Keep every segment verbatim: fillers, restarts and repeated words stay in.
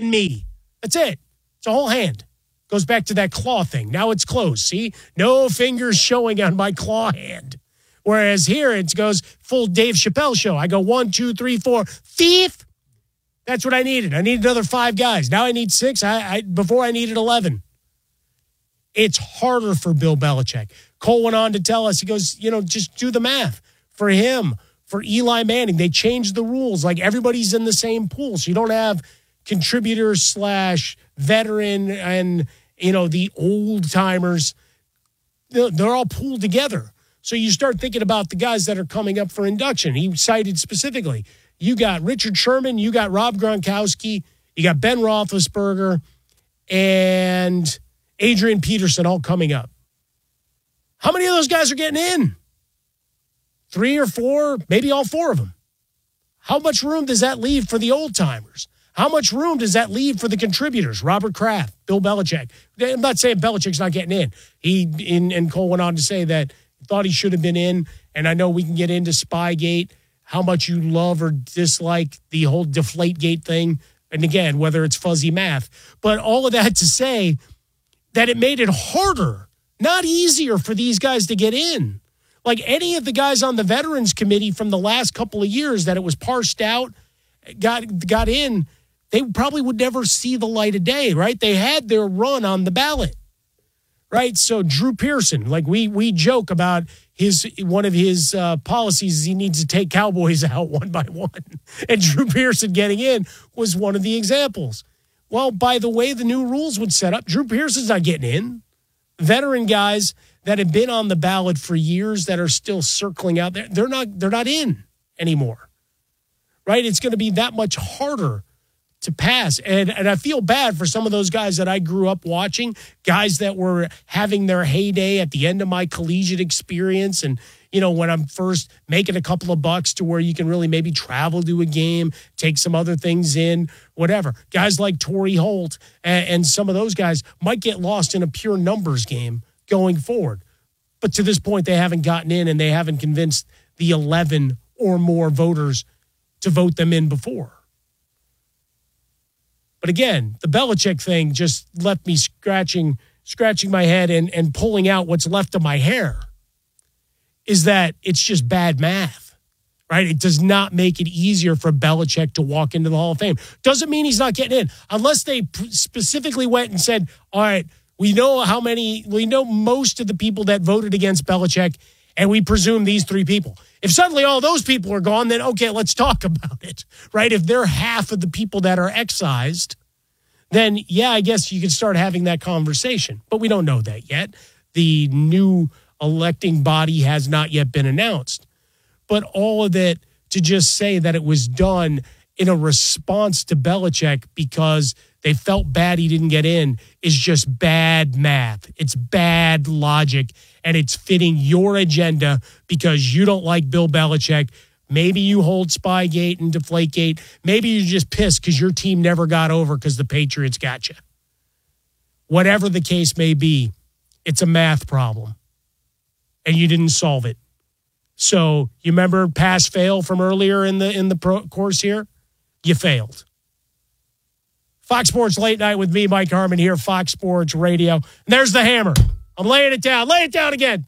and me. That's it. It's a whole hand. Goes back to that claw thing. Now it's closed. See? No fingers showing on my claw hand. Whereas here it goes full Dave Chappelle show. I go one, two, three, four. Thief. That's what I needed. I need another five guys. Now I need six. I, I before I needed eleven. It's harder for Bill Belichick. Cole went on to tell us, he goes, you know, just do the math. For him, for Eli Manning, they changed the rules. Like everybody's in the same pool. So you don't have contributors slash veteran and, you know, the old timers. They're all pooled together. So you start thinking about the guys that are coming up for induction. He cited specifically, you got Richard Sherman, you got Rob Gronkowski, you got Ben Roethlisberger, and Adrian Peterson all coming up. How many of those guys are getting in? Three or four, maybe all four of them. How much room does that leave for the old timers? How much room does that leave for the contributors? Robert Kraft, Bill Belichick. I'm not saying Belichick's not getting in. He in, and Cole went on to say that he thought he should have been in. And I know we can get into Spygate, how much you love or dislike the whole Deflategate thing. And again, whether it's fuzzy math. But all of that to say that it made it harder, not easier for these guys to get in. Like any of the guys on the Veterans Committee from the last couple of years that it was parsed out, got got in, they probably would never see the light of day, right? They had their run on the ballot, right? So Drew Pearson, like we we joke about his one of his uh, policies is he needs to take Cowboys out one by one. And Drew Pearson getting in was one of the examples. Well, by the way the new rules would set up, Drew Pearson's not getting in. Veteran guys that have been on the ballot for years that are still circling out there, they're not they're not in anymore, right? It's going to be that much harder to pass. And, and I feel bad for some of those guys that I grew up watching, guys that were having their heyday at the end of my collegiate experience. And, you know, when I'm first making a couple of bucks to where you can really maybe travel to a game, take some other things in, whatever. Guys like Torrey Holt and, and some of those guys might get lost in a pure numbers game going forward. But to this point, they haven't gotten in and they haven't convinced the eleven or more voters to vote them in before. But again, the Belichick thing just left me scratching scratching my head and, and pulling out what's left of my hair. Is that it's just bad math, right? It does not make it easier for Belichick to walk into the Hall of Fame. Doesn't mean he's not getting in. Unless they specifically went and said, all right, we know how many, we know most of the people that voted against Belichick, and we presume these three people. If suddenly all those people are gone, then okay, let's talk about it, right? If they're half of the people that are excised, then yeah, I guess you could start having that conversation. But we don't know that yet. The new electing body has not yet been announced. But all of it to just say that it was done in a response to Belichick because they felt bad he didn't get in is just bad math. It's bad logic, and it's fitting your agenda because you don't like Bill Belichick. Maybe you hold Spygate and Deflategate. Maybe you're just pissed because your team never got over because the Patriots got you. Whatever the case may be, it's a math problem, and you didn't solve it. So you remember pass fail from earlier in the in the pro course here? You failed. Fox Sports Late Night with me, Mike Harmon here, Fox Sports Radio. And there's the hammer. I'm laying it down. Lay it down again.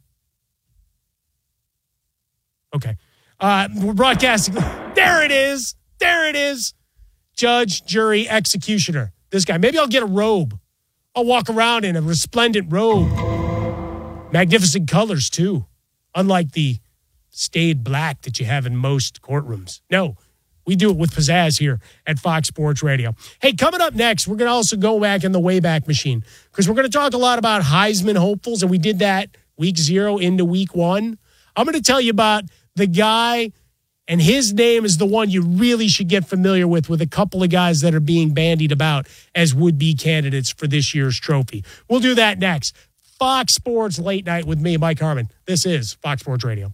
Okay. Uh, we're broadcasting. There it is. There it is. Judge, jury, executioner. This guy. Maybe I'll get a robe. I'll walk around in a resplendent robe. Magnificent colors, too. Unlike the staid black that you have in most courtrooms. No. We do it with pizzazz here at Fox Sports Radio. Hey, coming up next, we're going to also go back in the Wayback Machine because we're going to talk a lot about Heisman hopefuls, and we did that week zero into week one. I'm going to tell you about the guy, and his name is the one you really should get familiar with, with a couple of guys that are being bandied about as would-be candidates for this year's trophy. We'll do that next. Fox Sports Late Night with me, Mike Harmon. This is Fox Sports Radio.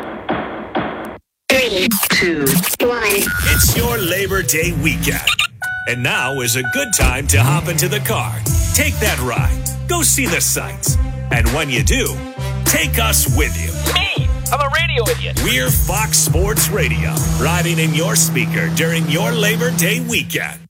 Three, two, one. It's your Labor Day weekend. And now is a good time to hop into the car. Take that ride. Go see the sights. And when you do, take us with you. Me, I'm a radio idiot. We're Fox Sports Radio, riding in your speaker during your Labor Day weekend.